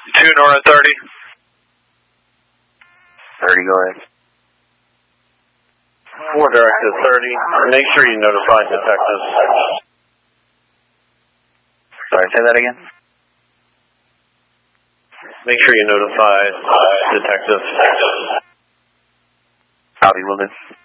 2 Nora 30. 30, go ahead. 4 directed 30. Make sure you notify detectives. Sorry, say that again? Make sure you notify detectives. Copy, will do.